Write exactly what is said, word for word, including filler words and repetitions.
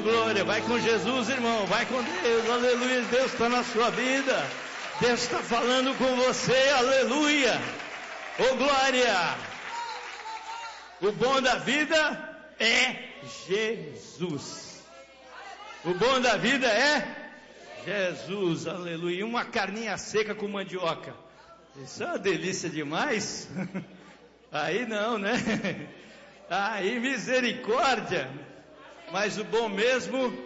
glória, vai com Jesus, irmão, vai com Deus, aleluia, Deus está na sua vida, Deus está falando com você, aleluia, oh glória. O bom da vida é Jesus, o bom da vida é Jesus, aleluia. Uma carninha seca com mandioca, isso é uma delícia demais. Aí não, né? Aí misericórdia. Mas o bom mesmo